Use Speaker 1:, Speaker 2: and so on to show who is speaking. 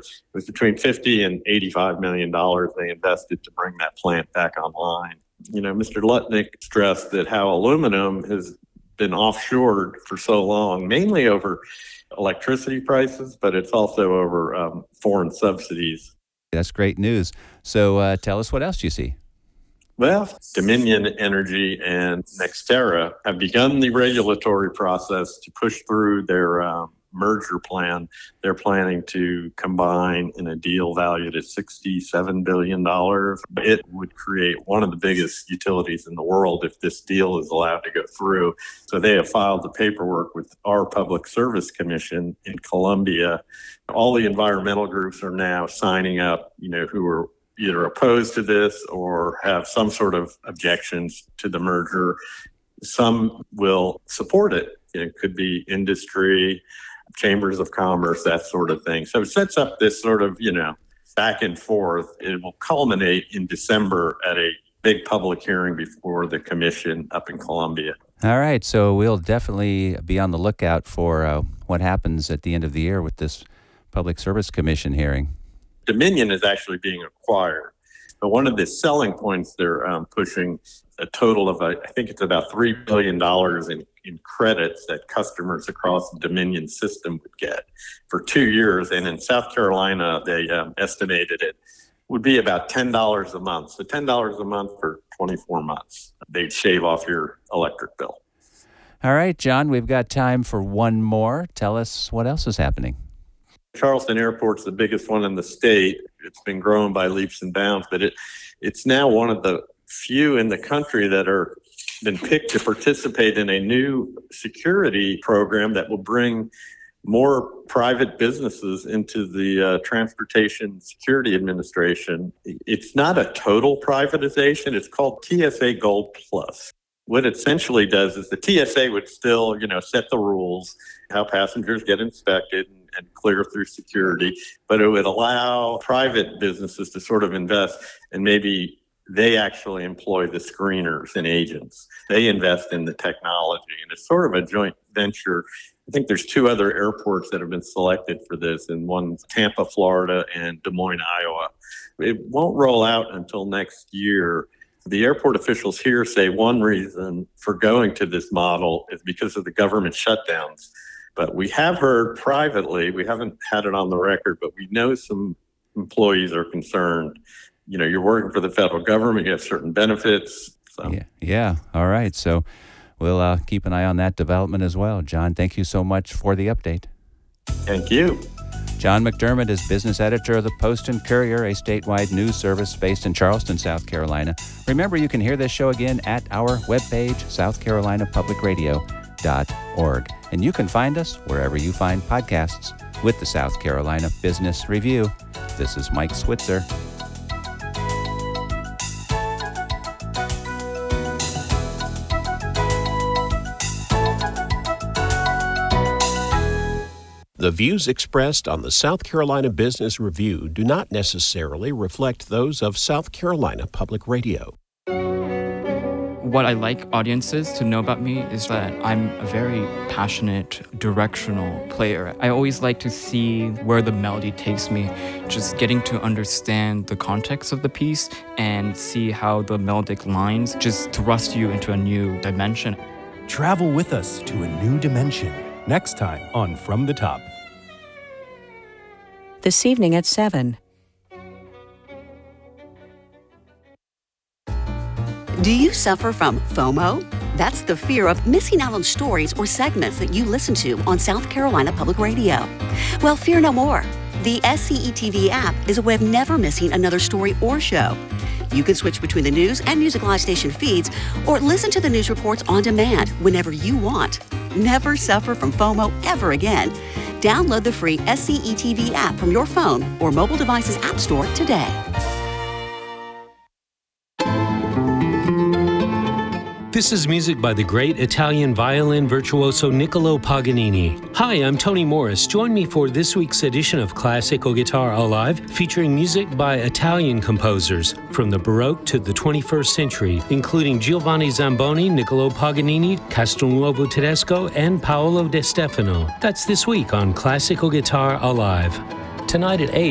Speaker 1: It was between $50 and $85 million they invested to bring that plant back online. Mr. Lutnick stressed that how aluminum has been offshored for so long, mainly over electricity prices, but it's also over foreign subsidies.
Speaker 2: That's great news. So tell us what else you see.
Speaker 1: Well, Dominion Energy and NextEra have begun the regulatory process to push through their merger plan. They're planning to combine in a deal valued at $67 billion. It would create one of the biggest utilities in the world if this deal is allowed to go through. So they have filed the paperwork with our Public Service Commission in Columbia. All the environmental groups are now signing up, who are either opposed to this or have some sort of objections to the merger. Some will support it. It could be industry, chambers of commerce, that sort of thing. So it sets up this sort of, back and forth. It will culminate in December at a big public hearing before the commission up in Columbia.
Speaker 2: All right. So we'll definitely be on the lookout for what happens at the end of the year with this Public Service Commission hearing.
Speaker 1: Dominion is actually being acquired. But one of the selling points they're pushing a total of, I think it's about $3 billion in credits that customers across the Dominion system would get for 2 years. And in South Carolina, they estimated it would be about $10 a month. So $10 a month for 24 months. They'd shave off your electric bill.
Speaker 2: All right, John, we've got time for one more. Tell us what else is happening.
Speaker 1: Charleston Airport's the biggest one in the state. It's been growing by leaps and bounds, but it's now one of the few in the country that are been picked to participate in a new security program that will bring more private businesses into the Transportation Security Administration. It's not a total privatization. It's called TSA Gold Plus. What it essentially does is the TSA would still, set the rules, how passengers get inspected and clear through security, but it would allow private businesses to sort of invest, and maybe they actually employ the screeners and agents. They invest in the technology, and it's sort of a joint venture. I think there's 2 other airports that have been selected for this, and one's Tampa, Florida, and Des Moines, Iowa. It won't roll out until next year. The airport officials here say one reason for going to this model is because of the government shutdowns. But we have heard privately, we haven't had it on the record, but we know some employees are concerned. You're working for the federal government, you have certain benefits. So.
Speaker 2: Yeah. All right. So we'll keep an eye on that development as well. John, thank you so much for the update.
Speaker 1: Thank you.
Speaker 2: John McDermott is business editor of the Post and Courier, a statewide news service based in Charleston, South Carolina. Remember, you can hear this show again at our webpage, southcarolinapublicradio.org. And you can find us wherever you find podcasts with the South Carolina Business Review. This is Mike Switzer.
Speaker 3: The views expressed on the South Carolina Business Review do not necessarily reflect those of South Carolina Public Radio.
Speaker 4: What I like audiences to know about me is that I'm a very passionate, directional player. I always like to see where the melody takes me, just getting to understand the context of the piece and see how the melodic lines just thrust you into a new dimension.
Speaker 5: Travel with us to a new dimension. Next time on From the Top.
Speaker 6: This evening at 7.
Speaker 7: Do you suffer from FOMO? That's the fear of missing out on stories or segments that you listen to on South Carolina Public Radio. Well, fear no more. The SCETV app is a way of never missing another story or show. You can switch between the news and Music Live station feeds or listen to the news reports on demand whenever you want. Never suffer from FOMO ever again. Download the free SCETV app from your phone or mobile device's app store today.
Speaker 8: This is music by the great Italian violin virtuoso Niccolo Paganini. Hi, I'm Tony Morris. Join me for this week's edition of Classical Guitar Alive, featuring music by Italian composers from the Baroque to the 21st century, including Giovanni Zamboni, Niccolo Paganini, Castelnuovo Tedesco, and Paolo De Stefano. That's this week on Classical Guitar Alive. Tonight at 8.